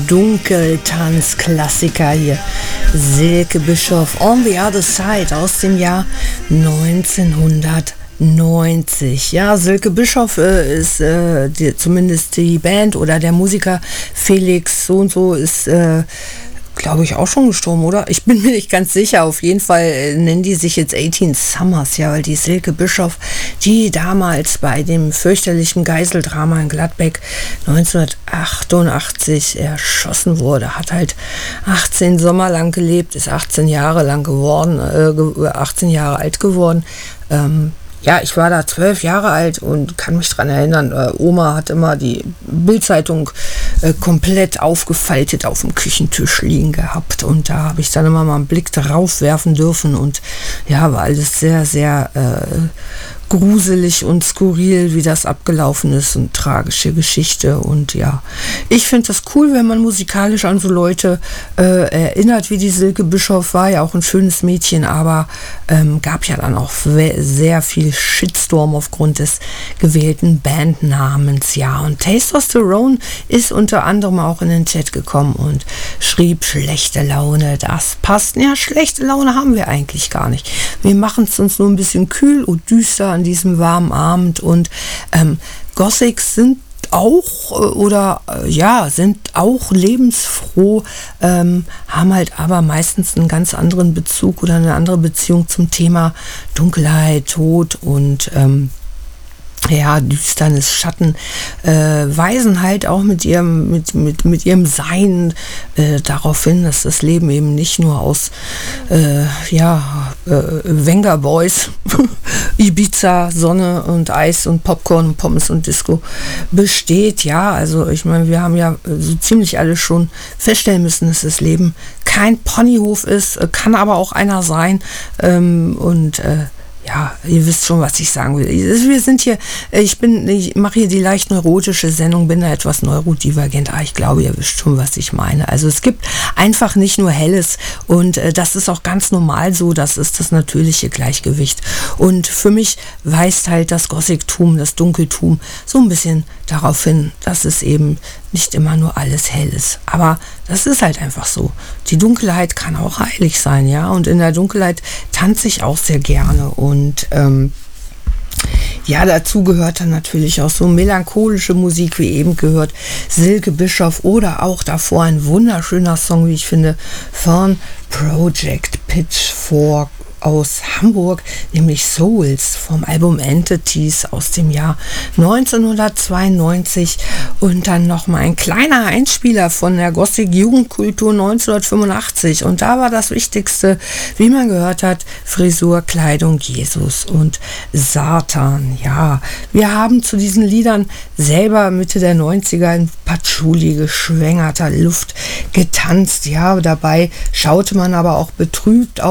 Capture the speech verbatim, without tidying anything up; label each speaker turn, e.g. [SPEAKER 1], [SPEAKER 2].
[SPEAKER 1] Dunkeltanz-Klassiker hier. Silke Bischof, On the Other Side aus dem Jahr neunzehnhundertneunzig. Ja, Silke Bischof äh, ist äh, die, zumindest die Band oder der Musiker Felix so und so ist äh, glaube ich, auch schon gestorben, oder? Ich bin mir nicht ganz sicher. Auf jeden Fall äh, nennen die sich jetzt achtzehn Summers, ja, weil die Silke Bischof, die damals bei dem fürchterlichen Geiseldrama in Gladbeck neunzehnhundertachtundachtzig erschossen wurde, hat halt achtzehn Sommer lang gelebt, ist achtzehn Jahre lang geworden, äh, achtzehn Jahre alt geworden. Ähm, Ja, ich war da zwölf Jahre alt und kann mich dran erinnern, äh, Oma hat immer die Bildzeitung äh, komplett aufgefaltet auf dem Küchentisch liegen gehabt und da habe ich dann immer mal einen Blick darauf werfen dürfen und ja, war alles sehr, sehr äh, gruselig und skurril, wie das abgelaufen ist und tragische Geschichte und ja, ich finde das cool, wenn man musikalisch an so Leute äh, erinnert, wie die Silke Bischof, war ja auch ein schönes Mädchen, aber ähm, gab ja dann auch sehr viel Shitstorm aufgrund des gewählten Bandnamens, ja, und Testosterone ist unter anderem auch in den Chat gekommen und schrieb, schlechte Laune, das passt, ja, schlechte Laune haben wir eigentlich gar nicht, wir machen es uns nur ein bisschen kühl und düster an diesem warmen Abend und ähm, Gothics sind auch oder äh, ja, sind auch lebensfroh, ähm, haben halt aber meistens einen ganz anderen Bezug oder eine andere Beziehung zum Thema Dunkelheit, Tod und ähm, ja, Düsternis, Schatten, äh, weisen halt auch mit ihrem, mit, mit, mit ihrem Sein äh, darauf hin, dass das Leben eben nicht nur aus äh, ja, äh, Venga Boys, Ibiza, Sonne und Eis und Popcorn und Pommes und Disco besteht. Ja, also ich meine, wir haben ja so ziemlich alle schon feststellen müssen, dass das Leben kein Ponyhof ist, kann aber auch einer sein ähm, und äh, ja, ihr wisst schon, was ich sagen will. Wir sind hier, ich bin, ich mache hier die leicht neurotische Sendung, bin da etwas neurodivergent, aber ich glaube, ihr wisst schon, was ich meine. Also es gibt einfach nicht nur Helles und äh, das ist auch ganz normal so, das ist das natürliche Gleichgewicht. Und für mich weist halt das Gothiktum, das Dunkeltum so ein bisschen darauf hin, dass es eben nicht immer nur alles hell ist. Aber das ist halt einfach so. Die Dunkelheit kann auch heilig sein, ja. Und in der Dunkelheit tanze ich auch sehr gerne. Und ähm, ja, dazu gehört dann natürlich auch so melancholische Musik, wie eben gehört, Silke Bischof oder auch davor ein wunderschöner Song, wie ich finde, von Project Pitchfork aus Hamburg, nämlich Souls vom Album Entities aus dem Jahr neunzehnhundertzweiundneunzig und dann nochmal ein kleiner Einspieler von der Gothic Jugendkultur neunzehnhundertfünfundachtzig und da war das Wichtigste, wie man gehört hat, Frisur, Kleidung, Jesus und Satan. Ja, wir haben zu diesen Liedern selber Mitte der neunziger in Patchouli geschwängerter Luft getanzt, ja, dabei schaute man aber auch betrübt auf